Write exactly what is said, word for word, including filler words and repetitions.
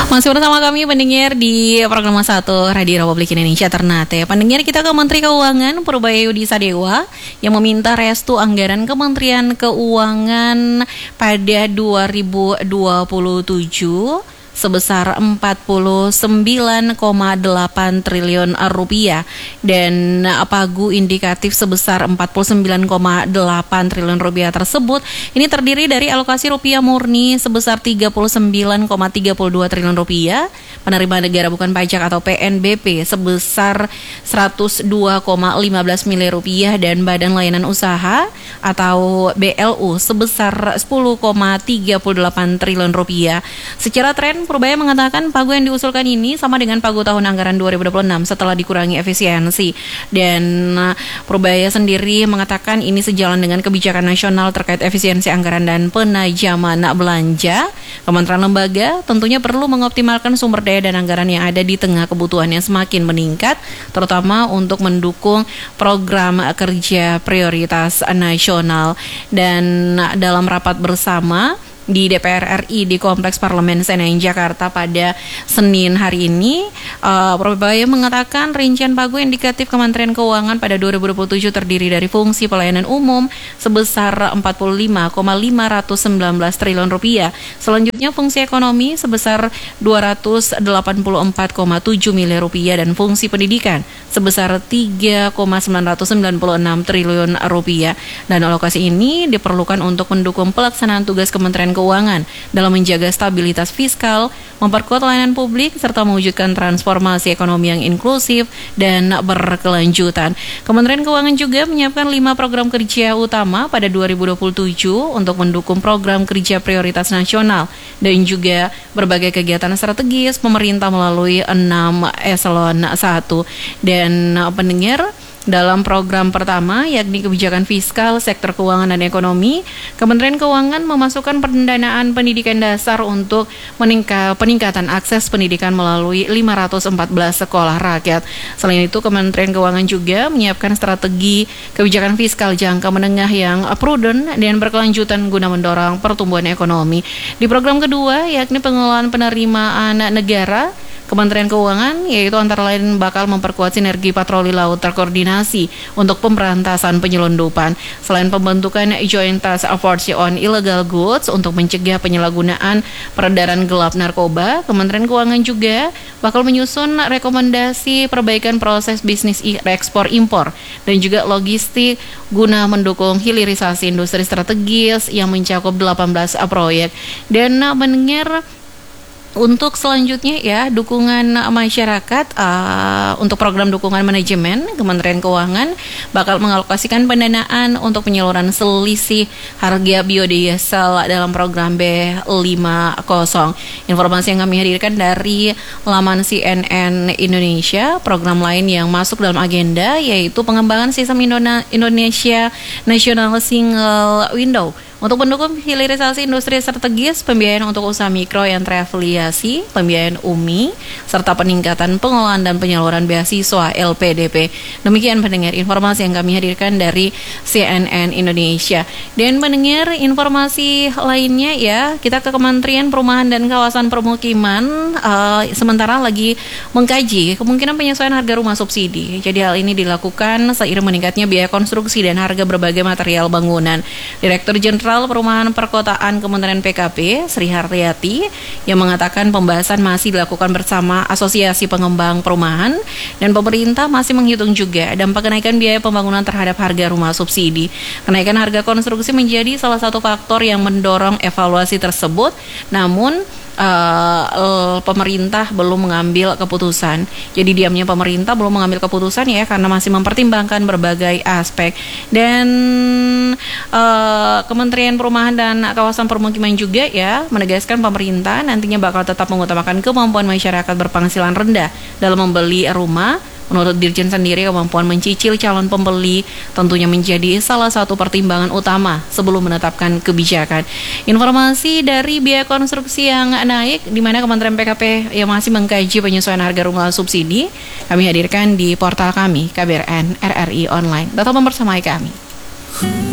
Masih bersama kami pendengar di program satu Radio Republik Indonesia Ternate. Pendengar, kita ke Menteri Keuangan Purbaya Sadewa yang meminta restu anggaran Kementerian Keuangan pada dua ribu dua puluh tujuh sebesar empat puluh sembilan koma delapan triliun rupiah dan pagu indikatif sebesar empat puluh sembilan koma delapan triliun rupiah tersebut ini terdiri dari alokasi rupiah murni sebesar tiga puluh sembilan koma tiga dua triliun rupiah, penerimaan negara bukan pajak atau P N B P sebesar seratus dua koma lima belas miliar rupiah dan badan layanan usaha atau B L U sebesar sepuluh koma tiga delapan triliun rupiah. Secara tren, Purbaya mengatakan pagu yang diusulkan ini sama dengan pagu tahun anggaran dua ribu dua puluh enam setelah dikurangi efisiensi. Dan Purbaya sendiri mengatakan ini sejalan dengan kebijakan nasional terkait efisiensi anggaran dan penajaman belanja. Kementerian lembaga tentunya perlu mengoptimalkan sumber daya dan anggaran yang ada di tengah kebutuhan yang semakin meningkat, terutama untuk mendukung program kerja prioritas nasional. Dan dalam rapat bersama di D P R R I di Kompleks Parlemen Senayan Jakarta pada Senin hari ini, uh, Purbaya mengatakan rincian pagu indikatif Kementerian Keuangan pada dua ribu dua puluh tujuh terdiri dari fungsi pelayanan umum sebesar empat puluh lima koma lima sembilan belas triliun rupiah. Selanjutnya fungsi ekonomi sebesar dua ratus delapan puluh empat koma tujuh miliar rupiah dan fungsi pendidikan sebesar tiga koma sembilan sembilan enam triliun rupiah. Dan alokasi ini diperlukan untuk mendukung pelaksanaan tugas Kementerian Keuangan dalam menjaga stabilitas fiskal, memperkuat layanan publik, serta mewujudkan transformasi ekonomi yang inklusif dan berkelanjutan. Kementerian Keuangan juga menyiapkan lima program kerja utama pada dua ribu dua puluh tujuh untuk mendukung program kerja prioritas nasional dan juga berbagai kegiatan strategis pemerintah melalui enam eselon satu. Dan pendengar, dalam program pertama, yakni kebijakan fiskal, sektor keuangan dan ekonomi, Kementerian Keuangan memasukkan pendanaan pendidikan dasar untuk meningkat, peningkatan akses pendidikan melalui lima ratus empat belas sekolah rakyat. Selain itu, Kementerian Keuangan juga menyiapkan strategi kebijakan fiskal jangka menengah yang prudent dan berkelanjutan guna mendorong pertumbuhan ekonomi. Di program kedua, yakni pengelolaan penerimaan negara, Kementerian Keuangan yaitu antara lain bakal memperkuat sinergi patroli laut terkoordinasi untuk pemberantasan penyelundupan. Selain pembentukan Joint Task Force on Illegal Goods untuk mencegah penyalahgunaan peredaran gelap narkoba, Kementerian Keuangan juga bakal menyusun rekomendasi perbaikan proses bisnis ekspor impor dan juga logistik guna mendukung hilirisasi industri strategis yang mencakup delapan belas proyek. Dan mendengar untuk selanjutnya ya, dukungan masyarakat uh, untuk program dukungan manajemen, Kementerian Keuangan bakal mengalokasikan pendanaan untuk penyaluran selisih harga biodiesel dalam program B lima puluh. Informasi yang kami hadirkan dari laman C N N Indonesia. Program lain yang masuk dalam agenda yaitu pengembangan sistem Indonesia National Single Window untuk mendukung hilirisasi industri strategis, pembiayaan untuk usaha mikro yang terafiliasi, pembiayaan U M I, serta peningkatan pengelolaan dan penyaluran beasiswa L P D P. Demikian pendengar informasi yang kami hadirkan dari C N N Indonesia. Dan pendengar informasi lainnya ya, kita ke Kementerian Perumahan dan Kawasan Permukiman uh, sementara lagi mengkaji kemungkinan penyesuaian harga rumah subsidi. Jadi hal ini dilakukan seiring meningkatnya biaya konstruksi dan harga berbagai material bangunan. Direktur Jenderal Perumahan Perkotaan Kementerian P K P Sri Haryati yang mengatakan pembahasan masih dilakukan bersama Asosiasi Pengembang Perumahan dan pemerintah masih menghitung juga dampak kenaikan biaya pembangunan terhadap harga rumah subsidi. Kenaikan harga konstruksi menjadi salah satu faktor yang mendorong evaluasi tersebut, namun Uh, pemerintah belum mengambil keputusan. Jadi diamnya pemerintah belum mengambil keputusan ya karena masih mempertimbangkan berbagai aspek. Dan uh, Kementerian Perumahan dan Kawasan Permukiman juga ya menegaskan pemerintah nantinya bakal tetap mengutamakan kemampuan masyarakat berpenghasilan rendah dalam membeli rumah. Menurut Dirjen sendiri, kemampuan mencicil calon pembeli tentunya menjadi salah satu pertimbangan utama sebelum menetapkan kebijakan. Informasi dari biaya konstruksi yang naik, di mana Kementerian P K P yang masih mengkaji penyesuaian harga rumah subsidi, kami hadirkan di portal kami K B R N R R I Online. Tetap membersamai kami.